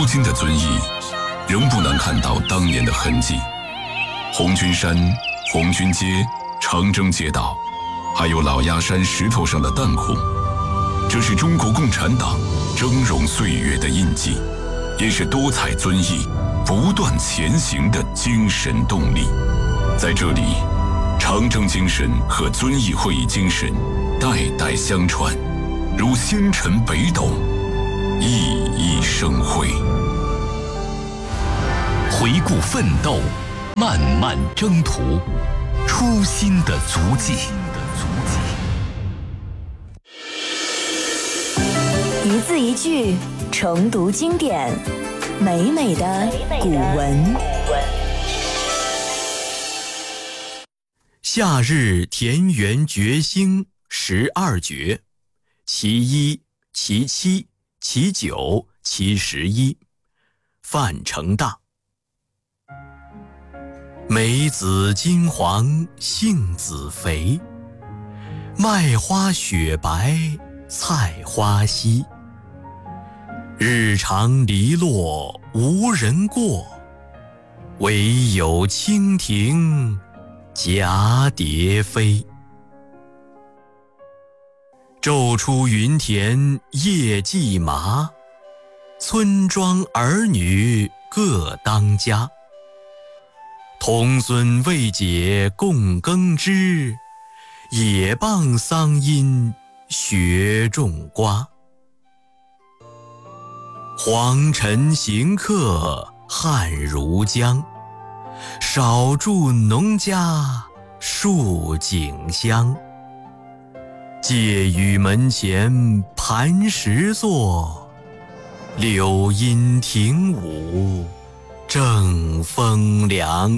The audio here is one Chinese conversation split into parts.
如今的遵义仍不难看到当年的痕迹，红军山、红军街、长征街道，还有老鸭山石头上的弹孔，这是中国共产党峥嵘岁月的印记，也是多彩遵义不断前行的精神动力。在这里，长征精神和遵义会议精神代代相传，如星辰北斗，熠熠生辉。 回顾奋斗，漫漫征途，初心的足迹。 一字一句，重读经典，美美的古文。 夏日田园绝兴12绝，其一、其七、其九、其11。范成大。梅子金黄杏子肥，麦花雪白菜花稀。日长篱落无人过，惟有蜻蜓蛱蝶飞。昼出耘田夜绩麻，村庄儿女各当家。童孙未解供耕织，也傍桑阴学种瓜。黄尘行客汗如浆，少住农家树景香。借雨门前磐石坐，柳阴庭午正风凉。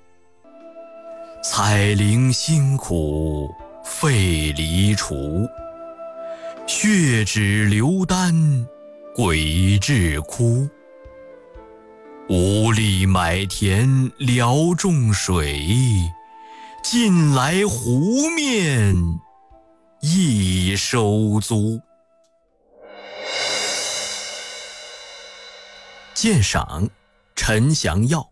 采菱辛苦费离除，血指流丹鬼至枯。无力买田聊种水，近来湖面一收租。鉴赏陈祥耀。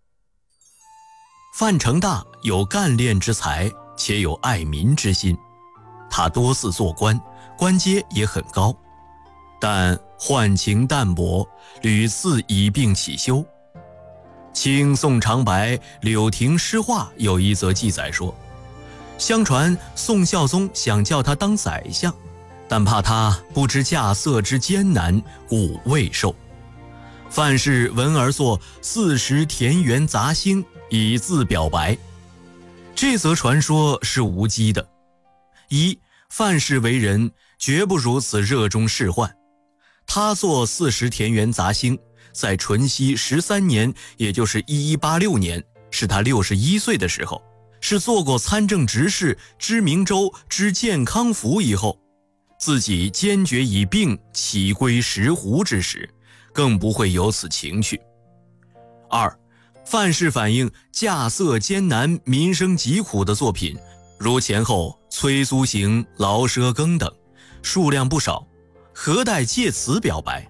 范成大有干练之才，且有爱民之心。他多次做官，官阶也很高，但宦情淡薄，屡次以病起休。清宋长白《柳亭诗话》有一则记载说，相传宋孝宗想叫他当宰相，但怕他不知稼穑之艰难，故未授。范氏闻而作40田园杂兴，以自表白。这则传说是无稽的。一，范氏为人绝不如此热衷仕宦。他作40田园杂兴，在淳熙13年，也就是1186年，是他61岁的时候，是做过参政执事知明州知健康府以后，自己坚决以病起归石湖之时，更不会有此情趣。二，范氏反映稼穑艰难、民生疾苦的作品，如前后《催苏行》《劳奢耕》等，数量不少，何待借此表白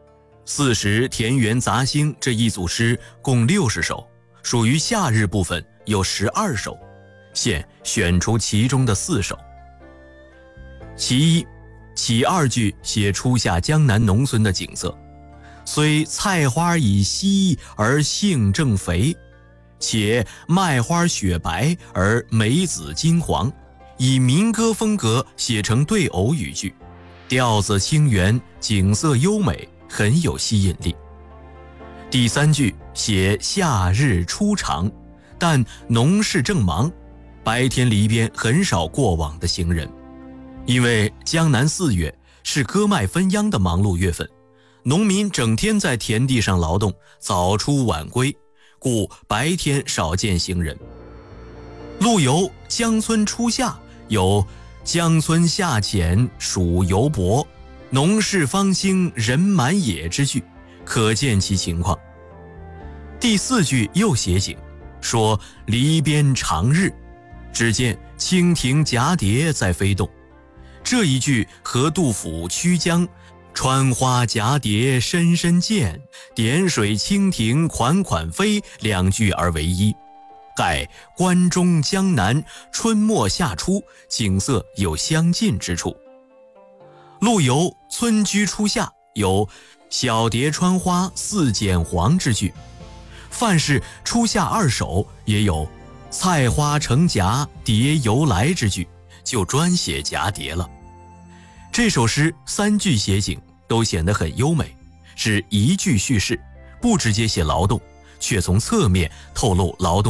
？40田园杂兴这一组诗共60首，属于夏日部分，有12首，现选出其中的4首。其一，起2句写初夏江南农村的景色。虽菜花已稀而杏正肥，且麦花雪白而梅子金黄，以民歌风格写成对偶语句，调子清圆，景色优美，很有吸引力。第3句写夏日初长，但农事正忙，白天篱边很少过往的行人，因为江南4月是割麦分秧的忙碌月份，农民整天在田地上劳动，早出晚归，故白天少见行人。陆游《江村初夏》有江村夏浅暑犹薄，农事方兴人满也之句，可见其情况。第4句又写景，说篱边长日，只见蜻蜓蛱蝶在飞动。这一句和杜甫《曲江》 穿花蛱蝶深深见，点水蜻蜓款款飞，两句而为一。盖关中江南春末夏初，景色有相近之处。陆游村居初夏有小蝶穿花似剪黄之句，范氏初夏二首也有菜花成荚蝶犹来之句，就专写蛱蝶了。这首诗3句写景都显得很优美，是一句叙事，不直接写劳动，却从侧面透露劳动